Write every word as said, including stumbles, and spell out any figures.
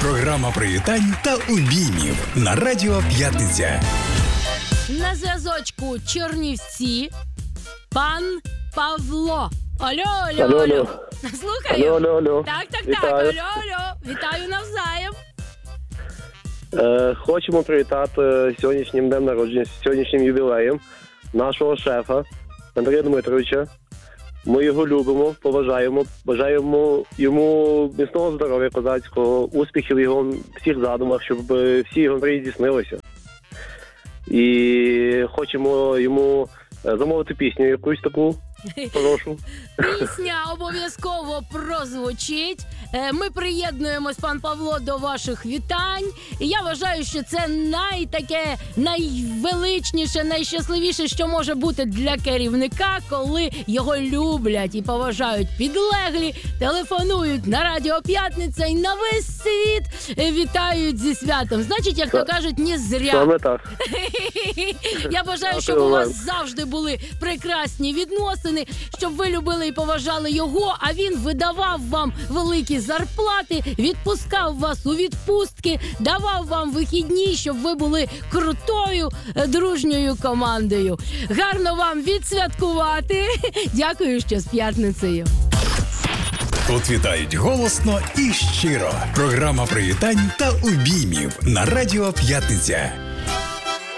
Програма привітань та обіймів на Радіо П'ятниця. На зв'язочку Чернівці пан Павло. Алло, алло, алло. алло. Слухаю. Алло, алло, алло. Так, так, Вітаю. так. Алло, алло. Вітаю навзаєм. Е, хочемо привітати сьогоднішнім днем народження, сьогоднішнім ювілеєм нашого шефа Андрія Дмитровича. Ми його любимо, поважаємо, бажаємо йому міцного здоров'я козацького, успіхів в його всіх задумах, щоб всі його мрії здійснилися. І хочемо йому замовити пісню якусь таку. Прошу. Пісня обов'язково прозвучить. Ми приєднуємось, пан Павло, до ваших вітань. І я вважаю, що це найтаке, найвеличніше, найщасливіше, що може бути для керівника, коли його люблять і поважають підлеглі, телефонують на Радіо П'ятниця і на весь світ вітають зі святом. Значить, як то кажуть, не зря. Саме так. Я бажаю, щоб у вас завжди були прекрасні відносини, щоб ви любили і поважали його, а він видавав вам великі зарплати, відпускав вас у відпустки, давав вам вихідні, щоб ви були крутою, дружньою командою. Гарно вам відсвяткувати. Дякую, що з п'ятницею. Тут вітають голосно і щиро. Програма привітань та обіймів на Радіо П'ятниця.